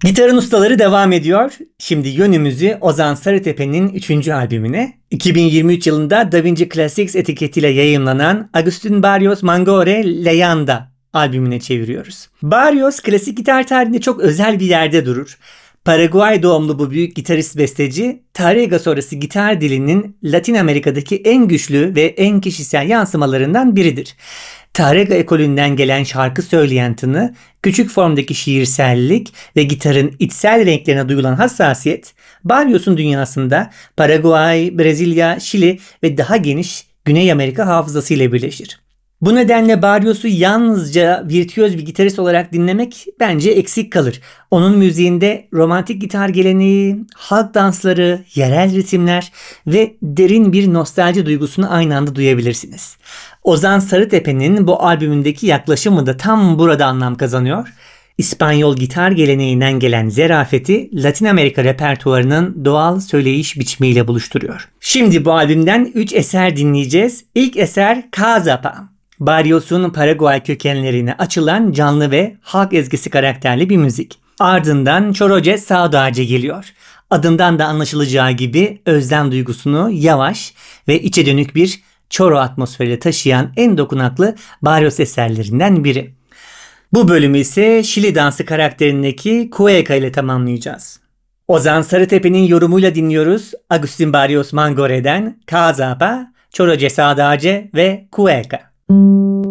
Gitarın ustaları devam ediyor. Şimdi yönümüzü Ozan Sarıtepe'nin 3. albümüne, 2023 yılında Da Vinci Classics etiketiyle yayımlanan Agustín Barrios Mangore Leyenda albümüne çeviriyoruz. Barrios klasik gitar tarihinde çok özel bir yerde durur. Paraguay doğumlu bu büyük gitarist besteci, Tárrega sonrası gitar dilinin Latin Amerika'daki en güçlü ve en kişisel yansımalarından biridir. Tárrega ekolünden gelen şarkı söyleyen tını, küçük formdaki şiirsellik ve gitarın içsel renklerine duyulan hassasiyet, Barrios'un dünyasında Paraguay, Brezilya, Şili ve daha geniş Güney Amerika hafızası ile birleşir. Bu nedenle Barrios'u yalnızca virtüöz bir gitarist olarak dinlemek bence eksik kalır. Onun müziğinde romantik gitar geleneği, halk dansları, yerel ritimler ve derin bir nostalji duygusunu aynı anda duyabilirsiniz. Ozan Sarıtepe'nin bu albümündeki yaklaşımı da tam burada anlam kazanıyor. İspanyol gitar geleneğinden gelen zerafeti Latin Amerika repertuarının doğal söyleyiş biçimiyle buluşturuyor. Şimdi bu albümden 3 eser dinleyeceğiz. İlk eser Cazapa. Barrios'un Paraguay kökenlerine açılan canlı ve halk ezgisi karakterli bir müzik. Ardından Choro Saudade geliyor. Adından da anlaşılacağı gibi özlem duygusunu yavaş ve içe dönük bir Choro atmosferiyle taşıyan en dokunaklı Barrios eserlerinden biri. Bu bölümü ise Şili dansı karakterindeki Cueca ile tamamlayacağız. Ozan Sarıtepe'nin yorumuyla dinliyoruz. Agustín Barrios Mangore'den Cazapa, Choro Saudade ve Cueca.